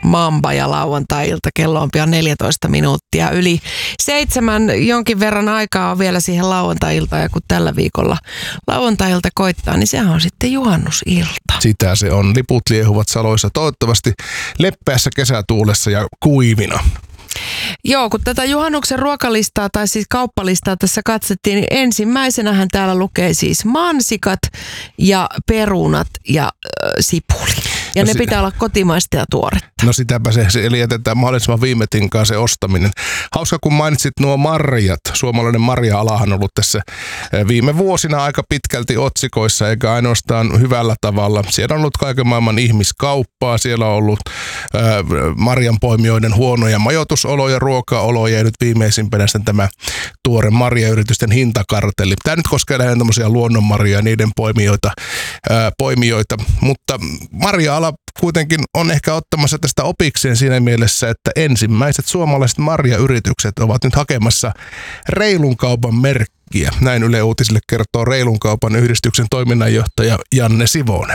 Mamba ja lauantai-ilta kello on pian 14 minuuttia. Yli 7 jonkin verran aikaa on vielä siihen lauantai-iltaan ja kun tällä viikolla lauantai-ilta koittaa, niin sehän on sitten juhannusilta. Sitä se on. Liput liehuvat saloissa toivottavasti leppeässä kesätuulessa ja kuivina. Joo, kun tätä juhannuksen ruokalistaa tai siis kauppalistaa tässä katsettiin, niin ensimmäisenähän täällä lukee siis mansikat ja perunat ja sipuli. Ja ne pitää olla kotimaista ja tuoretta. No sitäpä se, eli jätetään mahdollisimman viime tinkaan se ostaminen. Hauska, kun mainitsit nuo marjat. Suomalainen marja-alahan on ollut tässä viime vuosina aika pitkälti otsikoissa, eikä ainoastaan hyvällä tavalla. Siellä on ollut kaiken maailman ihmiskauppaa, siellä on ollut marjanpoimijoiden huonoja majoitusoloja, ruokaoloja ja nyt viimeisimpänä tämä tuore marjayritysten hintakartelli. Tämä nyt koskee lähinnä tämmöisiä luonnonmarjoja ja niiden poimijoita, mutta marja-ala kuitenkin on ehkä ottamassa tästä opikseen siinä mielessä, että ensimmäiset suomalaiset marjayritykset ovat nyt hakemassa reilun kaupan merkkiä. Näin Yle Uutisille kertoo reilun kaupan yhdistyksen toiminnanjohtaja Janne Sivonen.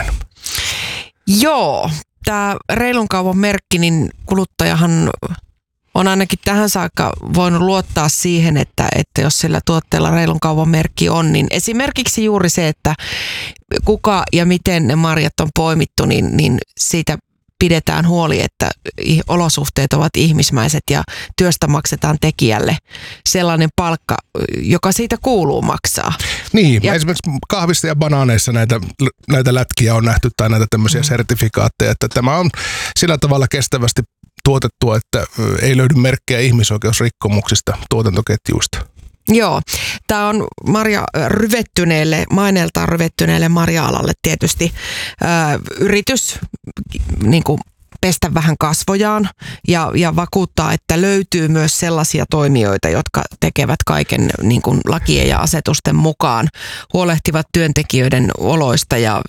Joo, tämä reilun kaupan merkki, niin kuluttajahan on ainakin tähän saakka voinut luottaa siihen, että jos sillä tuotteella reilun kaupan merkki on, niin esimerkiksi juuri se, että kuka ja miten ne marjat on poimittu, niin siitä pidetään huoli, että olosuhteet ovat ihmismäiset ja työstä maksetaan tekijälle sellainen palkka, joka siitä kuuluu maksaa. Niin, ja esimerkiksi kahvista ja banaaneissa näitä lätkiä on nähty tai näitä tämmöisiä sertifikaatteja, että tämä on sillä tavalla kestävästi tuotettua, että ei löydy merkkejä ihmisoikeusrikkomuksista tuotantoketjuista. Joo, tämä on maineeltaan ryvettyneelle marja-alalle tietysti yritys niin kuin pestä vähän kasvojaan ja vakuuttaa, että löytyy myös sellaisia toimijoita, jotka tekevät kaiken niin kuin lakien ja asetusten mukaan, huolehtivat työntekijöiden oloista ja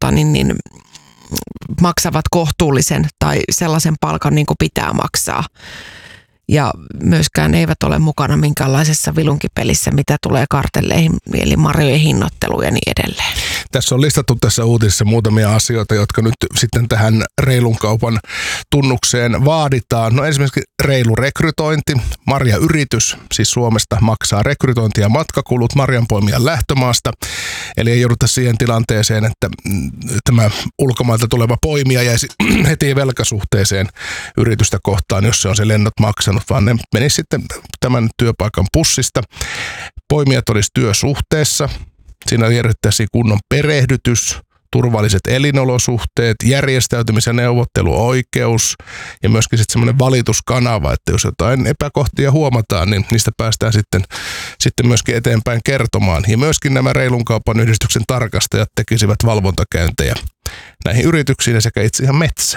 maksavat kohtuullisen tai sellaisen palkan niin kuin pitää maksaa. Ja myöskään eivät ole mukana minkäänlaisessa vilunkipelissä, mitä tulee kartelleihin, eli marjojen hinnoitteluun ja niin edelleen. Tässä on listattu tässä uutisessa muutamia asioita, jotka nyt sitten tähän reilun kaupan tunnukseen vaaditaan. No esimerkiksi reilu rekrytointi, marjayritys, siis Suomesta maksaa rekrytointi- ja matkakulut marjanpoimijan lähtömaasta. Eli ei jouduta siihen tilanteeseen, että tämä ulkomailta tuleva poimija jäisi heti velkasuhteeseen yritystä kohtaan, jos se on se lennot maksanut, vaan ne menisi sitten tämän työpaikan pussista. Poimijat olisi työsuhteessa, siinä järjestettäisiin kunnon perehdytys, turvalliset elinolosuhteet, järjestäytymis- ja neuvotteluoikeus ja myöskin sitten semmoinen valituskanava, että jos jotain epäkohtia huomataan, niin niistä päästään sitten myöskin eteenpäin kertomaan. Ja myöskin nämä reilun kaupan yhdistyksen tarkastajat tekisivät valvontakäyntejä näihin yrityksiin ja sekä itse ihan metsään.